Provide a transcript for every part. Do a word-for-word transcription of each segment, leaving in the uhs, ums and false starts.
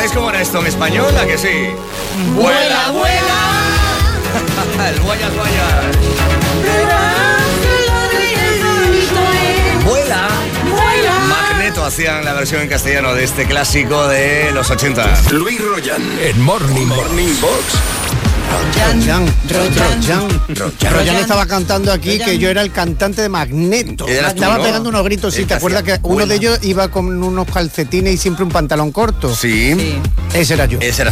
¿Sabéis cómo era esto en español? ¿A que sí? ¡Vuela, vuela! El guayas, guayas. ¡Vuela! ¡Vuela! Magneto hacían la versión en castellano de este clásico de los ochenta. Luis Royan en Morning, Morning Box. Royan, Royan, Royan. Royan estaba cantando aquí Royan. Que yo era el cantante de Magneto. Estaba ¿no? pegando unos gritos, sí. ¿Te acuerdas que uno de ellos iba con unos calcetines y siempre un pantalón corto? Sí. sí. Ese era yo. Ese era.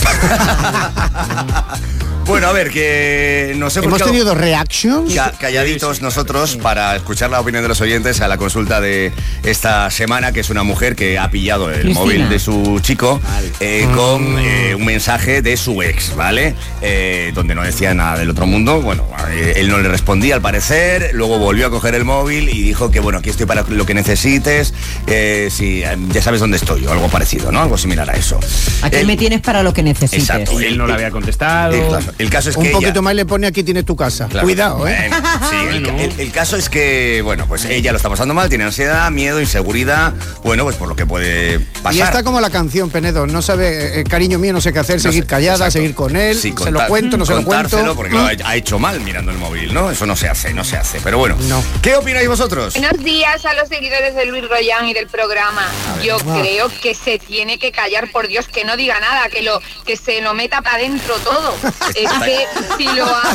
Bueno, a ver, que nos hemos, hemos tenido dos reactions ca- calladitos nosotros para escuchar la opinión de los oyentes a la consulta de esta semana, que es una mujer que ha pillado el Cristina. móvil de su chico eh, con eh, un mensaje de su ex, ¿vale? Eh, donde no decía nada del otro mundo. Bueno, eh, él no le respondía al parecer, luego volvió a coger el móvil y dijo que bueno, aquí estoy para lo que necesites, eh, si ya sabes dónde estoy o algo parecido, ¿no? Algo similar a eso. Aquí él, me tienes para lo que necesites. Exacto. Y él no le había contestado. Eh, claro. El caso es un que poquito ella... más le pone aquí tienes tu casa. Claro. Cuidado, ¿eh? Bueno, sí, bueno. El, el, el caso es que, bueno, pues ella lo está pasando mal, tiene ansiedad, miedo, inseguridad, bueno, pues por lo que puede pasar. Y está como la canción, Penedo, no sabe, eh, cariño mío, no sé qué hacer, no seguir sé, callada, exacto. seguir con él, sí, se contar, lo cuento, no se lo cuento. Porque ¿Mm? lo ha, ha hecho mal mirando el móvil, ¿no? Eso no se hace, no se hace. Pero bueno, no. ¿Qué opináis vosotros? Buenos días a los seguidores de Luis Royan y del programa. Yo ah. creo que se tiene que callar, por Dios, que no diga nada, que lo que se lo meta para adentro todo. Es que si lo habla,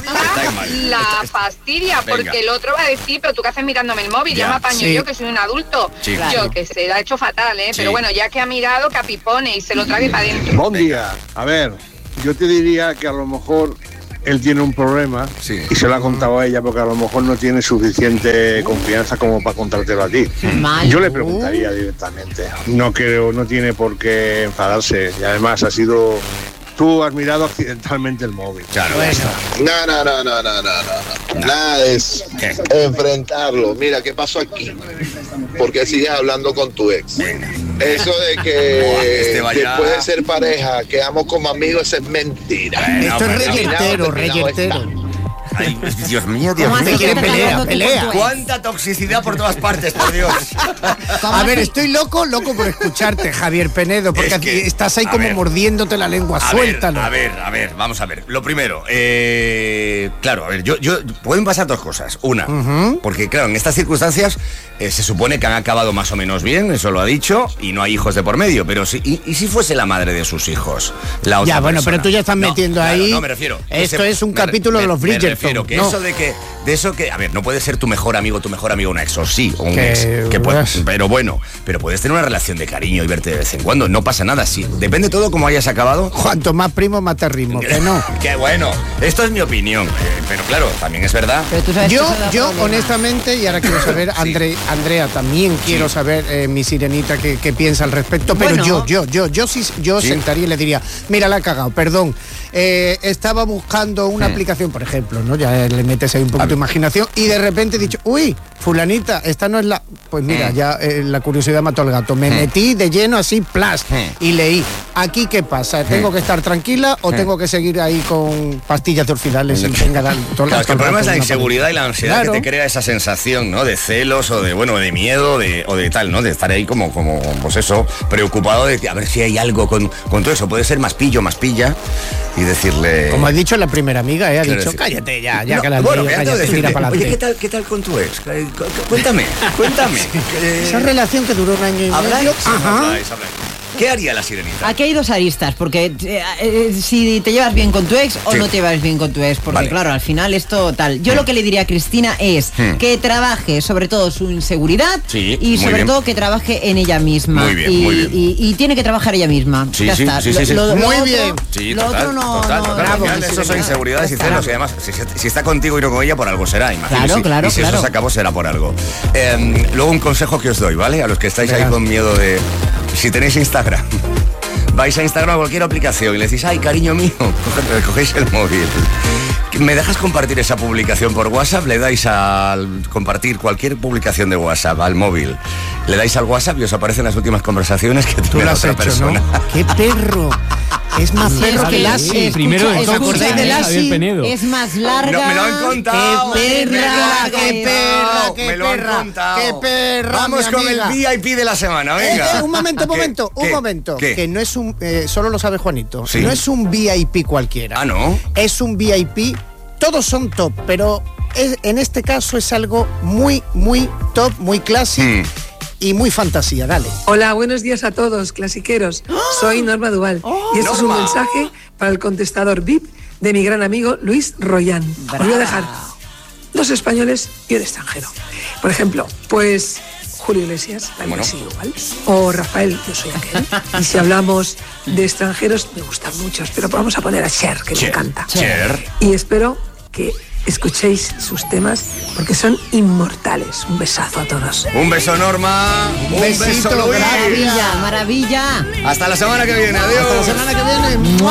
la fastidia, Venga. porque el otro va a decir, pero tú qué haces mirándome el móvil, ya, ya me apaño sí. yo que soy un adulto. Sí, claro. Yo que se lo ha hecho fatal, ¿eh? Sí. Pero bueno, ya que ha mirado, que apipone y se lo trague para adentro. Buen día. A ver, yo te diría que a lo mejor él tiene un problema sí. y se lo ha contado a ella porque a lo mejor no tiene suficiente confianza como para contártelo a ti. Mal. Yo le preguntaría directamente. No creo, no tiene por qué enfadarse y además ha sido... Tú has mirado accidentalmente el móvil. Claro. Bueno. No, no, no, no, no, no, no. Nada de eso. ¿Qué? Enfrentarlo. Mira, ¿qué pasó aquí? Porque sigues hablando con tu ex. Venga. Eso de que este después de ser pareja quedamos como amigos, eso es mentira. Bueno, esto es reyertero, reyertero. Ay, Dios mío, Dios mío. Quiere pelea, pelea. Cuánta toxicidad por todas partes, por Dios. A ver, estoy loco, loco por escucharte, Javier Penedo, porque es que, estás ahí como ver, mordiéndote la lengua, a suéltalo. Ver, a ver, a ver, vamos a ver. Lo primero, eh, claro, a ver, yo, yo pueden pasar dos cosas. Una, uh-huh. porque claro, en estas circunstancias eh, se supone que han acabado más o menos bien, eso lo ha dicho, y no hay hijos de por medio, pero si, y, y si fuese la madre de sus hijos, la otra Ya, bueno, persona? pero tú ya estás no, metiendo claro, ahí. No, me refiero. Esto ese, es un me, capítulo me, de los Bridgerton. Pero que no. eso de que, de eso que, a ver, no puede ser tu mejor amigo, tu mejor amigo, un ex, o sí, o un que, ex, que puede, pero bueno, pero puedes tener una relación de cariño y verte de vez en cuando, no pasa nada, sí, depende todo cómo hayas acabado. Cuanto más primo, más te ritmo, que no. Qué bueno, esto es mi opinión, eh, pero claro, también es verdad. Yo, yo honestamente, y ahora quiero saber, André, Andrea, también quiero sí. saber, eh, mi sirenita, qué, qué piensa al respecto, pero bueno. yo, yo, yo, yo sí, yo ¿Sí? sentaría y le diría, mira, la he cagado, perdón, eh, estaba buscando una hmm. aplicación, por ejemplo, ¿no? Ya le metes ahí un poquito de imaginación y de repente he dicho, uy, fulanita, esta no es la... Pues mira, mm. ya eh, la curiosidad mató al gato. Me mm. metí de lleno así, plas, mm. y leí. ¿Aquí qué pasa? ¿Tengo mm. que estar tranquila o mm. tengo que seguir ahí con pastillas de orfidales? Y tenga dar, todo claro, es que el problema es la inseguridad y la ansiedad claro. que te crea esa sensación, ¿no? De celos o de, bueno, de miedo de, o de tal, ¿no? De estar ahí como, como, pues eso, preocupado de a ver si hay algo con, con todo eso. Puede ser más pillo, más pilla y decirle... Como has dicho la primera amiga, ¿eh? Ha dicho, decir, cállate ya, ya no, que la bueno, lío, cállate, decirle, tira para oye, ¿qué tal, ¿qué tal con tu ex? Cuéntame, cuéntame. Esa relación que duró un año y medio. ¿Habláis? Ajá. Habláis, habláis. ¿Qué haría la sirenita? Aquí hay dos aristas, porque eh, eh, si te llevas bien con tu ex o sí. no te llevas bien con tu ex, porque vale. claro, al final esto tal. Yo mm. lo que le diría a Cristina es mm. que trabaje sobre todo su inseguridad sí, y sobre bien. todo que trabaje en ella misma. Muy bien, y, muy bien. Y, y tiene que trabajar ella misma. Sí, ya sí, está. sí, sí, sí. Lo, lo, muy lo bien. Otro, sí, lo total, otro no, total, no, total. bravo, Final, eso son inseguridades y celos y además, si, si está contigo y no con ella, por algo será, imagino. Claro, si, claro, y si claro. eso se acabó, será por algo. Eh, luego un consejo que os doy, ¿vale? A los que estáis Venga. ahí con miedo de... Si tenéis Instagram... Vais a Instagram o cualquier aplicación y le decís, ay, cariño mío, cogéis el móvil. ¿Me dejas compartir esa publicación por WhatsApp? Le dais al compartir cualquier publicación de WhatsApp al móvil. Le dais al WhatsApp y os aparecen las últimas conversaciones que tuve la otra hecho, persona. ¿no? ¡Qué perro! Es más perro que Lassie. Primero ¿Os acordáis de Lassie? Es más larga. No, me lo han contado. ¡Qué perra! ¡Qué perra! ¡Qué me lo han perra! contado. ¡Qué perra! Vamos con el V I P de la semana, venga. Eh, eh, un momento, un momento, ¿Qué? un ¿Qué? momento. ¿Qué? Que no es un. Eh, solo lo sabe Juanito. ¿Sí? No es un V I P cualquiera. Ah, ¿no? Es un V I P. Todos son top, pero es, en este caso es algo muy, muy top, muy clásico. Hmm. Y muy fantasía, dale. Hola, buenos días a todos, clasiqueros. ¡Oh! Soy Norma Duval oh, y esto Norma. es un mensaje para el contestador V I P de mi gran amigo Luis Royan. Os voy a dejar dos españoles y un extranjero. Por ejemplo, pues Julio Iglesias, la bueno. igual, o Rafael, yo soy aquel. Y si hablamos de extranjeros, me gustan muchos, pero vamos a poner a Cher, que Cher. me encanta. Cher. Y espero que escuchéis sus temas porque son inmortales. Un besazo a todos. Un beso, Norma. Un, un beso, Luis. Maravilla, maravilla. Hasta la semana que viene. Adiós. Hasta la semana que viene.